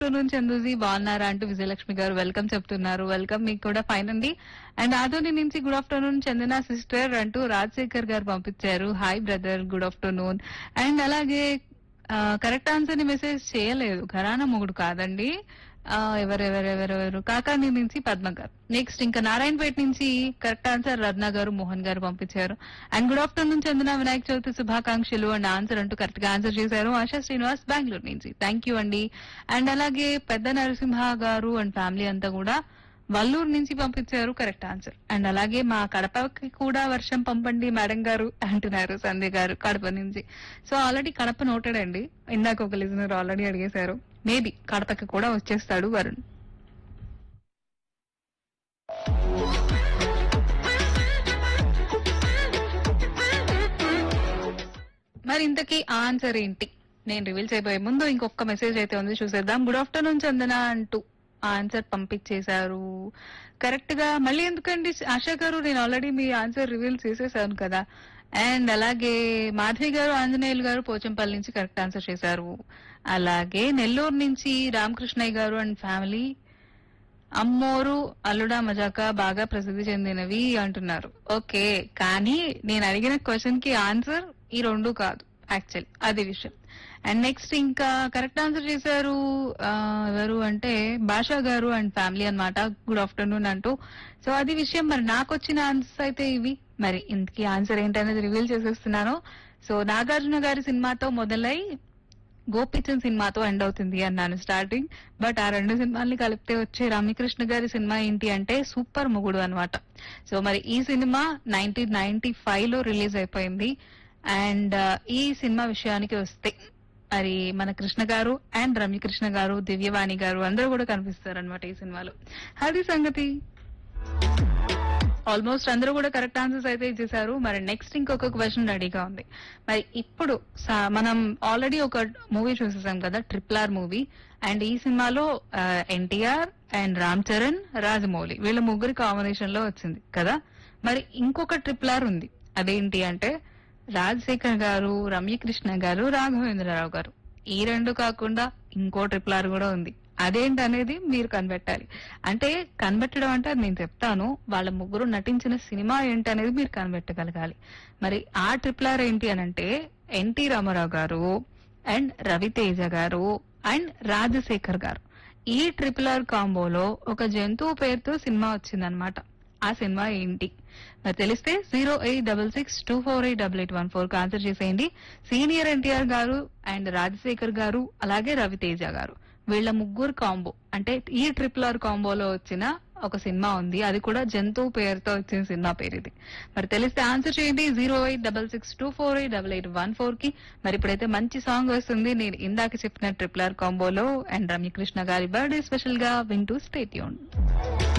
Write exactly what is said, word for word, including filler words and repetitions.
Afternoon చందూజీ బాగున్నారా అంటూ విజయలక్ష్మి గారు వెల్కమ్ చెప్తున్నారు. వెల్కమ్ మీకు కూడా ఫైన్ అండి. అండ్ ఆదోని నుంచి గుడ్ ఆఫ్టర్నూన్ చందన సిస్టర్ అంటూ రాజశేఖర్ గారు పంపించారు. Hi brother good afternoon. And అలాగే కరెక్ట్ ఆన్సర్ ని మెసేజ్ చేయలేదు, ఘరానా మొగుడు కాదండి. ఆ, ఎవరెవరెవరెవరు కాకాని నుంచి పద్మ గారు. నెక్స్ట్ ఇంకా నారాయణపేట నుంచి కరెక్ట్ ఆన్సర్ రత్న గారు మోహన్ గారు పంపించారు. అండ్ గుడ్ ఆఫ్టర్నూన్ చందన వినాయక చవితి శుభాకాంక్షలు అండ్ ఆన్సర్ అంటూ కరెక్ట్ గా ఆన్సర్ చేశారు ఆశా శ్రీనివాస్ బెంగళూరు నుంచి. థ్యాంక్ యూ అండి. అండ్ అలాగే పెద్ద నరసింహ గారు అండ్ ఫ్యామిలీ అంతా కూడా వల్లూరు నుంచి పంపించారు కరెక్ట్ ఆన్సర్. అండ్ అలాగే మా కడపకి కూడా వర్షం పంపండి మేడం గారు అంటున్నారు సంధ్య గారు కడప నుంచి. సో ఆల్రెడీ కడప నోటెడ్ అండి. ఇందాక ఒక లిజనర్ ఆల్రెడీ అడిగేశారు. మేబీ కడపకి కూడా వచ్చేస్తాడు వరుణ్. మరి ఇంతకీ ఆన్సర్ ఏంటి నేను రివీల్ చేయబోయే ముందు ఇంకొక మెసేజ్ అయితే ఉంది, చూసేద్దాం. గుడ్ ఆఫ్టర్నూన్ చందన అంటూ ఆన్సర్ పంపించేశారు కరెక్ట్ గా. మళ్ళీ ఎందుకండి ఆశా గారు, నేను ఆల్రెడీ మీ ఆన్సర్ రివీల్ చేసేసాను కదా. అండ్ అలాగే మాధవి గారు ఆంజనేయులు గారు పోచంపల్లి నుంచి కరెక్ట్ ఆన్సర్ చేశారు. అలాగే నెల్లూరు నుంచి రామకృష్ణయ్య గారు అండ్ ఫ్యామిలీ అమ్మోరు అల్లుడా మజాకా బాగా ప్రసిద్ధి చెందినవి అంటున్నారు. ఓకే, కానీ నేను అడిగిన క్వశ్చన్ కి ఆన్సర్ ఈ రెండు కాదు యాక్చువల్, అది విషయం. అండ్ నెక్స్ట్ ఇంకా కరెక్ట్ ఆన్సర్ చేశారు ఎవరు అంటే భాషా గారు అండ్ ఫ్యామిలీ అన్నమాట. గుడ్ ఆఫ్టర్నూన్ అంటూ. సో అది విషయం. మరి నాకు వచ్చిన ఆన్సర్స్ అయితే ఇవి. మరి ఇంతకీ ఆన్సర్ ఏంటనేది రివీల్ చేసేస్తున్నాను. సో నాగార్జున గారి సినిమాతో మొదలై గోపిచంద్ సినిమాతో ఎండ్ అవుతుంది అన్నాను స్టార్టింగ్. బట్ ఆ రెండు సినిమాల్ని కలిపితే వచ్చే రామకృష్ణ గారి సినిమా ఏంటి అంటే సూపర్ మొగుడు అనమాట. సో మరి ఈ సినిమా నైన్టీన్ నైన్టీ ఫైవ్ లో రిలీజ్ అయిపోయింది. అండ్ ఈ సినిమా విషయానికి వస్తే మరి మన కృష్ణ గారు అండ్ రమ్యకృష్ణ గారు దివ్యవాణి గారు అందరూ కూడా కనిపిస్తారు అనమాట ఈ సినిమాలో. అది సంగతి. ఆల్మోస్ట్ అందరూ కూడా కరెక్ట్ ఆన్సర్స్ అయితే ఇచ్చేసారు. మరి నెక్స్ట్ ఇంకొక క్వశ్చన్ రెడీగా ఉంది. మరి ఇప్పుడు మనం ఆల్రెడీ ఒక మూవీ చూసేసాం కదా, ట్రిపుల్ ఆర్ మూవీ. అండ్ ఈ సినిమాలో ఎన్టీఆర్ అండ్ రామ్ చరణ్ రాజమౌళి వీళ్ళ ముగ్గురి కాంబినేషన్ లో వచ్చింది కదా. మరి ఇంకొక ట్రిపుల్ ఆర్ ఉంది, అదేంటి అంటే రాజశేఖర్ గారు రమ్యకృష్ణ గారు రాఘవేంద్రరావు గారు. ఈ రెండు కాకుండా ఇంకో ట్రిపుల్ ఆర్ కూడా ఉంది. అదేంటనేది మీరు కనిపెట్టాలి. అంటే కనిపెట్టడం అంటే అది నేను చెప్తాను, వాళ్ళ ముగ్గురు నటించిన సినిమా ఏంటనేది మీరు కనిపెట్టగలగాలి. మరి ఆ ట్రిపుల్ ఆర్ ఏంటి అని అంటే ఎన్టీ రామారావు గారు అండ్ రవితేజ గారు అండ్ రాజశేఖర్ గారు. ఈ ట్రిపుల్ ఆర్ కాంబోలో ఒక జంతువు పేరుతో సినిమా వచ్చిందనమాట. ఆ సినిమా ఏంటి మరి తెలిస్తే zero eight double six two four eight double eight one four కి ఆన్సర్ చేసేయండి. సీనియర్ ఎన్టీఆర్ గారు అండ్ రాజశేఖర్ గారు అలాగే రవితేజ గారు వీళ్ళ ముగ్గురు కాంబో అంటే ఈ ట్రిపుల్ ఆర్ కాంబోలో వచ్చిన ఒక సినిమా ఉంది. అది కూడా జంతువు పేరుతో వచ్చిన సినిమా పేరు ఇది. మరి తెలిస్తే ఆన్సర్ చేయండి zero eight double six two four eight double eight one four కి. మరి ఇప్పుడైతే మంచి సాంగ్ వస్తుంది నేను ఇందాక చెప్పిన ట్రిపుల్ ఆర్ కాంబోలో అండ్ రమ్యకృష్ణ గారి బర్త్డే స్పెషల్ గా వింటూ స్టే ట్యూన్డ్.